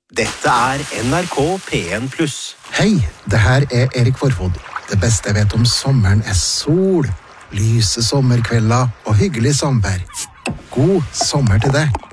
Dette NRK P1+. Hei, det her Erik Forfod. Det beste jeg vet om sommeren sol, lyse sommerkvelder og hyggelig samvær. God sommer til deg.